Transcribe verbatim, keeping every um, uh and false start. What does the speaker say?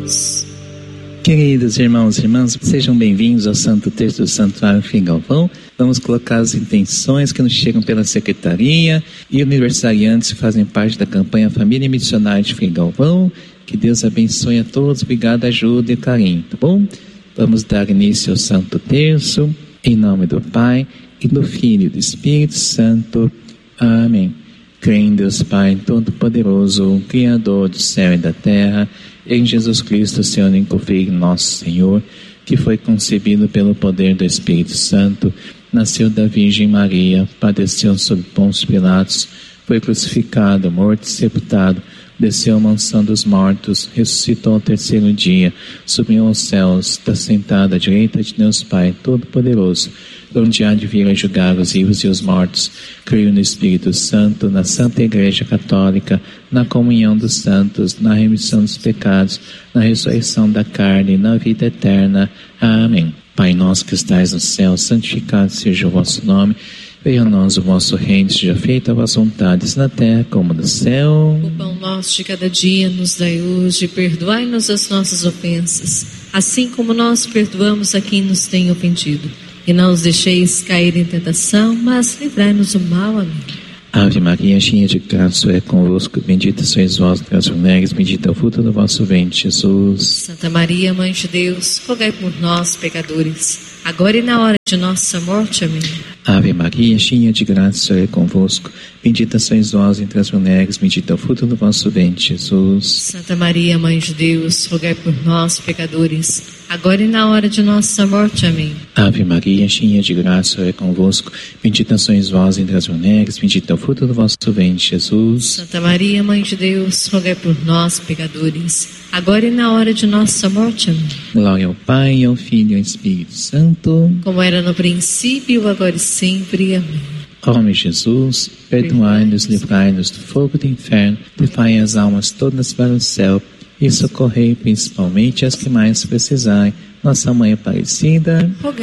Deus. Queridos irmãos e irmãs, sejam bem-vindos ao Santo Terço do Santuário Frei Galvão. Vamos colocar as intenções que nos chegam pela Secretaria e aniversariantes que fazem parte da campanha Família Missionária de Frei Galvão. Que Deus abençoe a todos, obrigado, ajuda e carinho, tá bom? Vamos dar início ao Santo Terço, em nome do Pai, e do Filho e do Espírito Santo. Amém. Creio em Deus Pai Todo-Poderoso, Criador do céu e da terra, em Jesus Cristo, Seu único Filho, nosso Senhor, que foi concebido pelo poder do Espírito Santo, nasceu da Virgem Maria, padeceu sob Pôncio Pilatos, foi crucificado, morto e sepultado, desceu à mansão dos mortos, ressuscitou ao terceiro dia, subiu aos céus, está sentado à direita de Deus Pai Todo-Poderoso, onde há de vir a julgar os vivos e os mortos. Creio no Espírito Santo, na Santa Igreja Católica, na comunhão dos santos, na remissão dos pecados, na ressurreição da carne, na vida eterna. Amém. Pai nosso que estais no céu, santificado seja o vosso nome. Venha a nós o vosso reino, seja feita a vossa vontade, na terra como no céu. O pão nosso de cada dia nos dai hoje, perdoai-nos as nossas ofensas, assim como nós perdoamos a quem nos tem ofendido. E não os deixeis cair em tentação, mas livrai-nos do mal. Amém. Ave Maria, cheia de graça, é convosco, bendita sois vós entre as mulheres, bendito é o fruto do vosso ventre, Jesus. Santa Maria, Mãe de Deus, rogai por nós, pecadores, agora e na hora de nossa morte. Amém. Ave Maria, cheia de graça, é convosco, bendita sois vós entre as mulheres, bendito é o fruto do vosso ventre, Jesus. Santa Maria, Mãe de Deus, rogai por nós, pecadores, agora e na hora de nossa morte. Amém. Ave Maria, cheia de graça, é convosco, bendita sois vós entre as mulheres, bendito é o fruto do vosso ventre, Jesus. Santa Maria, Mãe de Deus, rogai por nós, pecadores, agora e na hora de nossa morte. Amém. Glória ao Pai, ao Filho e ao Espírito Santo, como era no princípio, agora e sempre. Amém. Ó meu Jesus, perdoai-nos, livrai-nos do fogo do inferno, levai as almas todas para o céu e socorrei principalmente as que mais precisarem. Nossa Mãe Aparecida, rogai